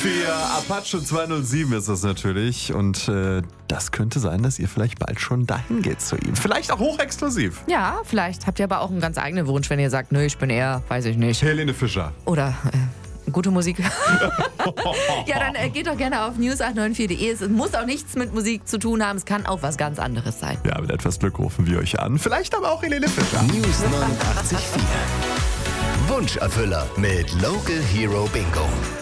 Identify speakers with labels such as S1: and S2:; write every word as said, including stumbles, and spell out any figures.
S1: vier, Apache zweihundertsieben ist das natürlich. Und äh, das könnte sein, dass ihr vielleicht bald schon dahin geht zu ihm. Vielleicht auch hochexklusiv.
S2: Ja, vielleicht habt ihr aber auch einen ganz eigenen Wunsch, wenn ihr sagt, nö, ich bin eher, weiß ich nicht.
S1: Helene Fischer.
S2: Oder äh, gute Musik. Ja, dann äh, geht doch gerne auf news acht neun vier punkt de. Es muss auch nichts mit Musik zu tun haben. Es kann auch was ganz anderes sein.
S1: Ja, mit etwas Glück rufen wir euch an. Vielleicht aber auch Helene Fischer.
S3: News neunundachtzig Komma vier. Wunscherfüller mit Local Hero Bingo.